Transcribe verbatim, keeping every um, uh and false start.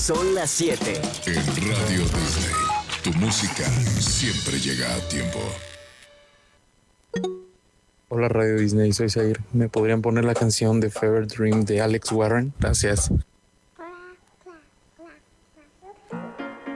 Son las siete. En Radio Disney, tu música siempre llega a tiempo. Hola Radio Disney, soy Zair. ¿Me podrían poner la canción de Fever Dream de Alex Warren? Gracias.